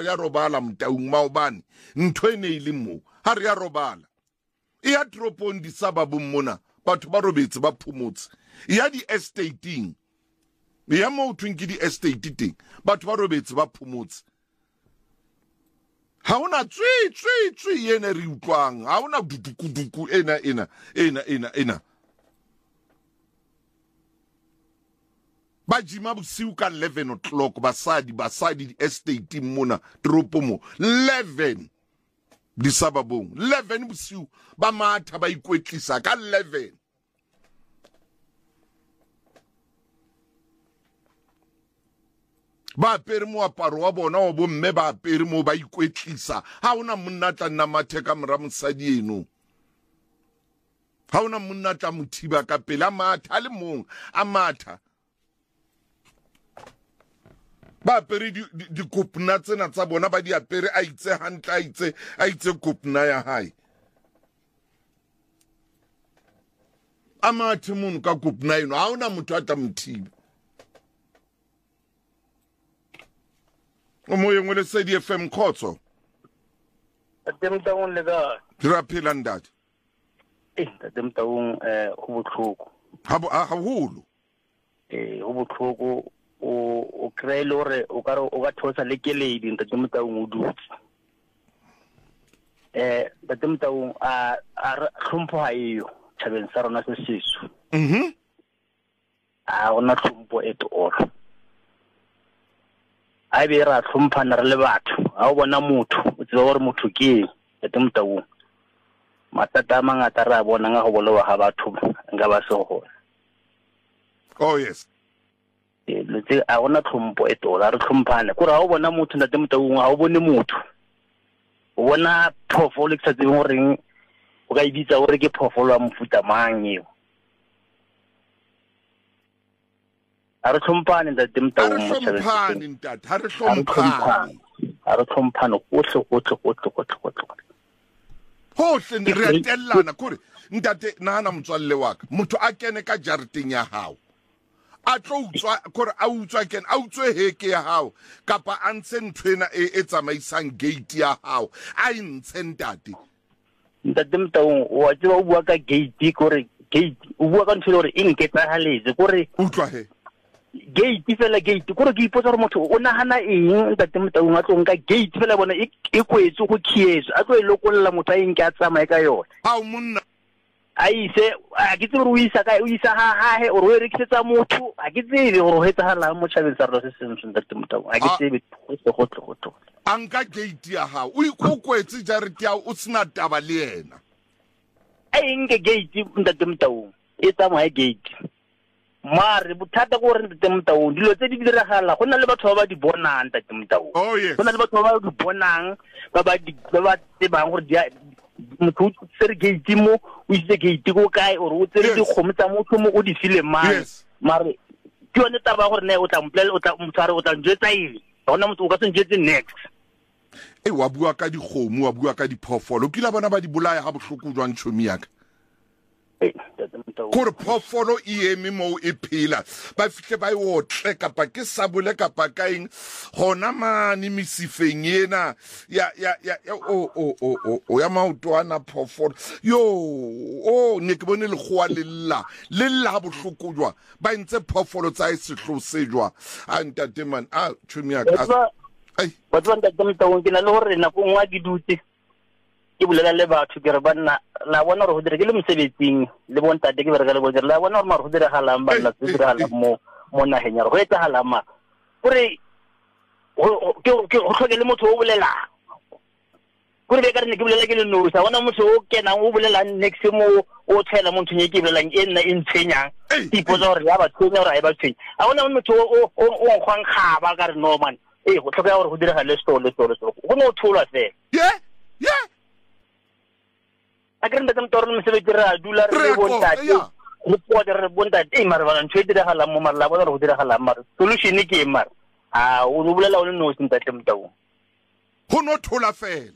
re ya robala Motaung maobane ntho ene ile mo ha re ya robala e ya tropong di sababong mona batho ba robetse ba phomotse ya di estating ya mo twing ke di estate teng batho ba robetse ba phomotse ha ona tswi yene re utlwang ha ona dudukuduku ena ba jima bosiu ka 11 o'clock basadi di estate mona tropo mo 11 di sababong 11 bosiu ba matha ba ikwetlisa ka 11 ba apere moaparo wa bona wa bo mme ba apere mo ba ikwetlisa ha ona monna tla nna mathe ka mora mosadi eno ha ona monna tla mothiba ka pele a matha le mong a matha ba apere di kopna tsena tsa bona ba di apere a itse hantla a itse kopna ya hae a mathe mun ka kopna eno ha ona motho a tla mothiba o mo yengwe le Sedi FM khotso Tatemtaung le ga dira phela ndati tatemtaung ho botlhoko ha holo ho botlhoko o kreile hore o ka thosa le keledi tatemtaung o dutse tatemtaung a hlompho ha iyo thabeng sa rona se sesu a ona hlompho e toro a be ra tlhomphana re le batho a o bona motho o tseba gore motho ke tatemtaung matata a mangata re a bona nga go bolowa ga batho nga ba se go oh yes letse a gona tlhompho e tola re tlhomphane kore a o bona motho tatemtaung a o bone motho o bona phofolo ke sa tsebeng goreng o ka ibitsa gore ke phofolo ya mofuta mang eo a re tlhomphane tatemtaung ha re tlhomphane gotlhe hohle re atellana kore ntate nana motswalle wa ka motho a kene ka jareteng ya hao a tlo utswa kore a utswa ken a utswe heke ya hao kapa a ntshe nthwena e tsamaisang gate ya hao a intshe ntate tatemtaung wa tseba o bua ka gate kore gate o bua ka ntho le gore e nketsagaletse kore utlwa he gate fela gate kore ke ipotsa gore motho o nagana eng tatemtaung a tlong ka gate fela bona e kwetse go khietso a tlo e lokolla motho a eng ke a tsamaye ka yona ha o monna a ise a ke tsebe o isa ha he o re rekisetsa motho a ke tsebe gore o hetsahala mo tšhabeng sa rona se sengwe tatemtaung a ke tsebe gotlhe anka gate ya hao o ikokwetse jarete ya o sena taba le yena a eng ke gate tatemtaung e tsamaye gate mare bothata go re tatemtaung dilo tse di diragala go na le batho ba di bonang tatemtaung oh yes go na le batho ba di bonang ba tsebang gore motho o tsere gate mo o itse gate go kae or o tsere dikgomo tsa motho mo o di file mang mare ke yone taba gore ne o tla mplela o tla motshware o tla njwetsa ile gona motho o ka se njwetse next wa bua ka dikgomo wa bua ka diphoofolo ke la bona ba di bolaya ha bohloko jwang tshomi yaka kore phoofolo e eme mo e phela ba fihle ba otle kapa ke sabole kapa ka eng gona mane mesifeng ena ya maoto ana phoofolo yo ne ke bone lekgowa lella ha bohloko jwa ba ntse phoofolo tsa e sehlo se jwa a ntate man a tshomi yaka batho ba tatemtaung ke na le gore nako nngwe ke dutse ke bulela le batho ke re banna la bona gore go dire ke le mosebetsing le bontate ke bereka le bone la bona gore mare go diragalang banna se diragalang mo nageng ya re go etsagalang mara gore go tlhoke le motho o bolelang gore be ka re ne ke bolela ke le nosa bona motho o kenang o bolelang next mo o tshela mo nthong e ke bolelang e nna e ntshwenyang ipotsa gore ya ba tshwenya gore a e ba tshwenya a bona motho o nkgwang kgaba ka re no man go tlhoka gore go diragale go ne o tholwa fela a ke re ntatemtaung re mosebetsi re a dula re bontate re pote re bontate mare bana ntho e diragalang mo mare la bona re go diragalang mare solution ke mare a o bolela o le nosi ntatemtaung go no thola fela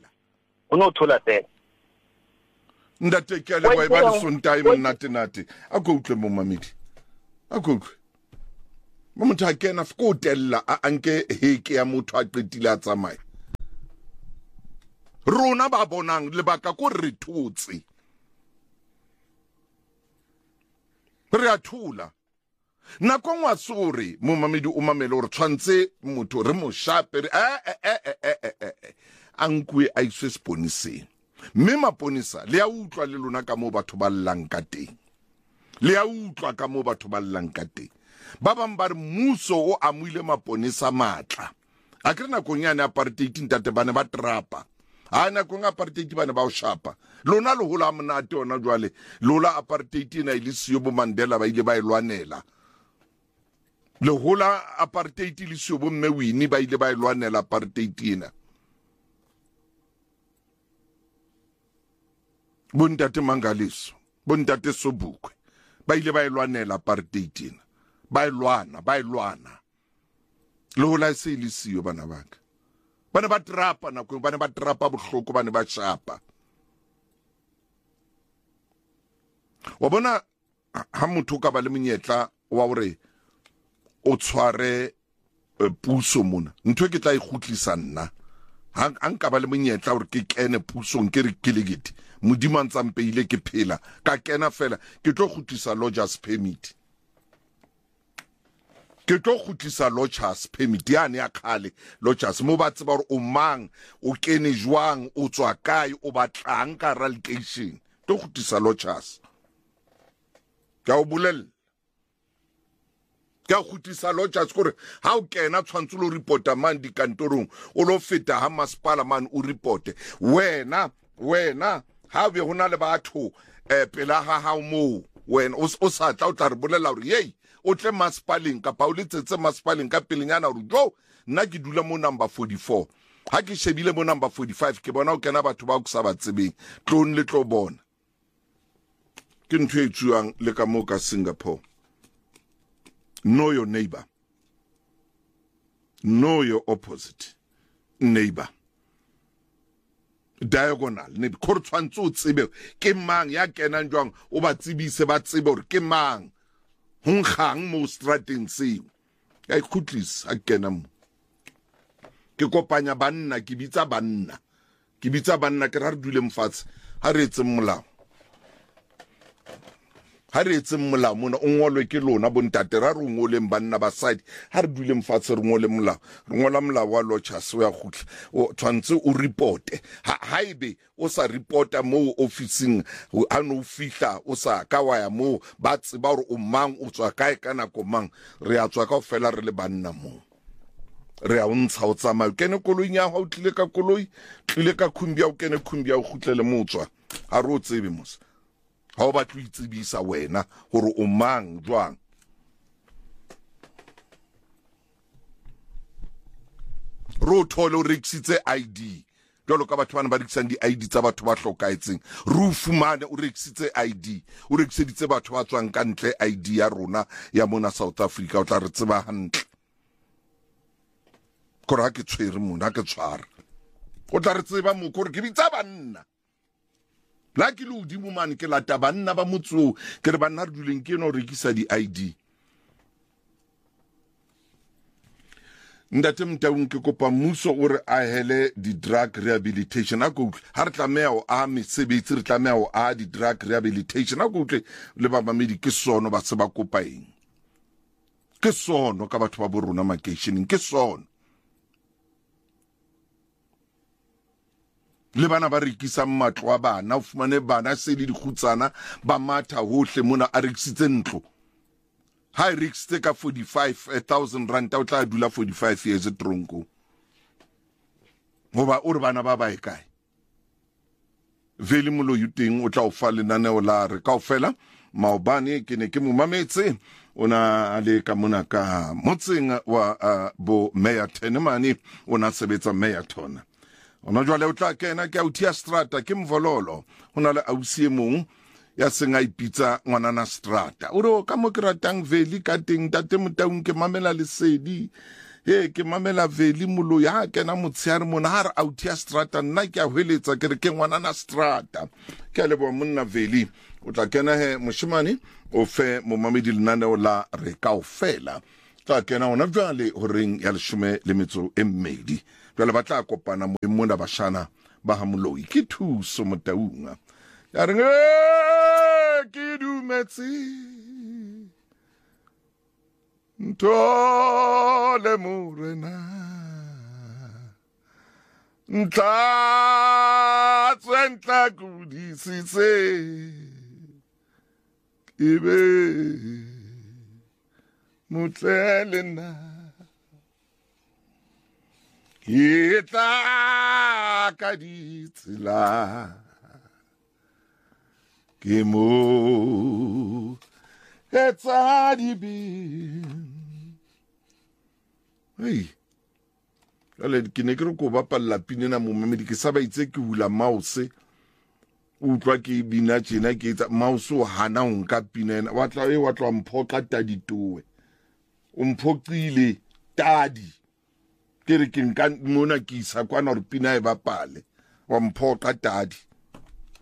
ndate ke le ba le sontae monnate a go utlwe mo mamedi a go utlwe mo motho a kena go tella a anke heke ya motho a qetile a tsamaye rona ba bonang lebaka ko re thutse re a thula nako ngwa sore mo mamedi o mamele gore tshwantse motho re mo shape re ankwe a iswe seponiseng mme maponisa le a utlwa le lona ka mo batho ba llang ka teng le a utlwa ka mo batho ba llang ka teng ba bang ba re mmuso o amuile maponisa matla a ke nakong yane apartheid ntate bane ba trapa ha nakong apartheid bane ba o shapa lona le hola monate ona jwale lola apartheid na ile siyo bo Mandela ba ile ba ilwanela le hola apartheid le siyo bo mme Winnie ba ile ba ilwanela apartheid ina bontate Mangaliso bontate Sobukwe ba ile ba ilwanela apartheid ina ba ilwana le hola se ile siyo bana baka bana ba trapa nako bana ba trapa bohloko bana ba shapa wa bona ha motho ka ba le monyetla wa hore o tshware puso mona ntwe ke tla ikhutlisa nna ha nka ba le monyetla hore ke kene pusong ke re kelegete modimo ntsampe ile ke phela ka kena fela ke tlo khutlisa lodgers permit ke tlo khutlisa lodgers permit yane ya khale lodgers mo ba tseba hore o mang o kene jwang o tswa kae o batlang ka relocation tlo khutlisa lodgers ka o bulel ka khutisa lodgers gore ha o kena tshwantse lo reporta man di kantorong o lo feta ha masepala man o reporte wena ha be hona le batho pela ha mo wena o sa tla o tla re bolela hore hey o tle masepaleng ka pa o letsetse masepaleng ka pelenyana hore jo nna ke dula mo number 44 ha ke shebile mo number 45 ke bona o kena batho ba go sa ba tsebeng tlong le tlo bona ke ntwe e tsuang le ka mo ka Singapore. Know your neighbor. Know your opposite neighbor. Diagonal ne khore tshwantse o tsebe ke mang ya kenang jwang o ba tsebise ba tsebe hore ke mang honggang mo strateng seo ya ikhutlisa a kena mo ke kopanya banna ke bitsa banna ke ra re dule mfatshe ha re etse molao ha re etse molao mona o ngolwe ke lona bontate ra re ngoleng banna ba side ha re dule mfatshe re ngole molao re ngola molao wa lodgers o ya khutla o tshwantse o reporte ha ibe o sa reporta mo officing a no fihla o sa ka wa ya mo ba tseba hore o mang o tswa kae kana ko mang re a tswa ka fela re le banna mo re a untsha o tsamaya kene koloi nya ha o tlile ka koloi tlile ka khumbia o kene khumbia o khutlele mo tswa a re o tsebe mos ha o batla itsebisa wena hore o mang jwang ro thole o rekisitse ID jalo ka batho bana ba rekisang di ID tsa batho ba hlokaetseng ro fumane o rekisitse ID o rekiseditse batho ba tswang ka ntle ID ya rona ya mona South Africa o tla re tseba hantle kora ke tshwere mona ke tshwara o tla re tseba mo kore ke bitsa banna la ke lo di mo man ke lata banna ba motso ke re banna re duleng ke no rekisa di ID ndate mtaung ke kopa mmuso o re a hele di drug rehabilitation a go ha re tlameha o a mesebetsi re tlameha o a di drug rehabilitation a go tle le ba mamedi ke sono ba se ba kopa eng ke sono ka batho ba borona makeisheneng ke sono le bana ba rekisa matlo a bana o fumane bana se le dikhutsana ba matha hohle mona a rekisitse ntlo ha rekisitse ka 45,000 rand o tla dula 45 years tronko goba o re bana ba ba e kae vele molo yuteng o tla o fa lenaneo la re kaofela maobane ke ne ke mo mametse ona ale ka mona ka motseng wa bo Mayor Tenemani ona sebetsa Mayatona ona jwale o tla kena ke autia strata ke mvololo hona le ausie mong ya senga ipitsa ngwanana strata o re ka mo ke ratang veli ka teng tate motaung ke mamela lesedi ke mamela veli molo ya kena motsheare mona ha re autia strata nna ke a hweletsa ke re ke ngwanana strata ke a lebo monna veli o tla kena he moshimane o fe mo mamedi lenaneo la re kaofela tla kena ona jwale ho reng ya 10 le metso e mmedi jwale ba tla kopana mo mona bashana ba ha Moloi ke thuso Motaunga ya reng ke dumetse ntole morena ntla kudisitse ibe mutlelena Kita ka ditsela ke mo etsa dibin hey ale ke ne ke re ko bapalla pinena mo memedi ke sa ba itse ke hula mouse o utlwa ke bina tjena ke etsa mouse o hana o nka pinena wa tla mphoqa tadi towe o mphoqile tadi ke re ke nka mona ke isa kwana re pina e bapale wa mphoqa tadi